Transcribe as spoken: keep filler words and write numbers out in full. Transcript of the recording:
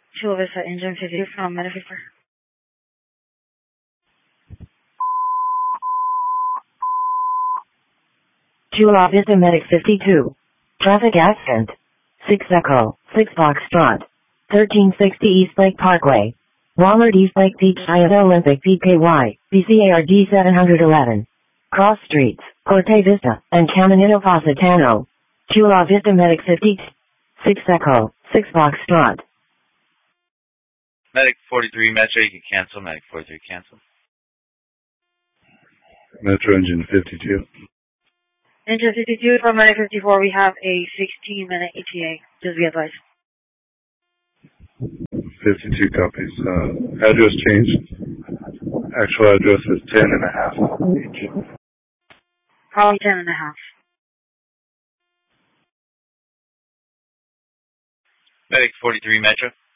Chula Vista, engine fifty-two from Medic fifty-four. Chula Vista Medic fifty-two. Traffic accident. six Echo, six Foxtrot. thirteen sixty East Lake Parkway. Walmart East Lake Beach, Iota Olympic P K Y, B C A R D seven eleven. Cross Streets, Corte Vista, and Caminito Positano. Chula Vista Medic fifty-two. six Echo, six Foxtrot. Medic forty-three, Metro, you can cancel. Medic forty-three, cancel. Metro engine fifty-two. Engine fifty-two from Medic fifty-four, we have a sixteen minute E T A. Just be advised. fifty-two copies. Uh, address changed. Actual address is ten and a half. Probably ten and a half. Medic forty-three, Metro.